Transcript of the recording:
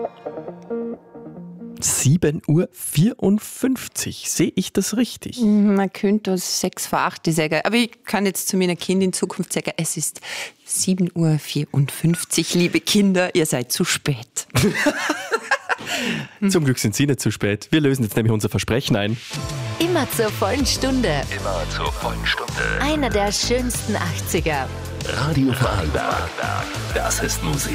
7:54 Uhr. Sehe ich das richtig? Man könnte das 6 vor 8 sagen, aber ich kann jetzt zu meiner Kind in Zukunft sagen, es ist 7:54 Uhr, liebe Kinder, ihr seid zu spät. Zum Glück sind Sie nicht zu spät. Wir lösen jetzt nämlich unser Versprechen ein. Immer zur vollen Stunde. Immer zur vollen Stunde. Einer der schönsten 80er. Radio Vorarlberg. Das ist Musik.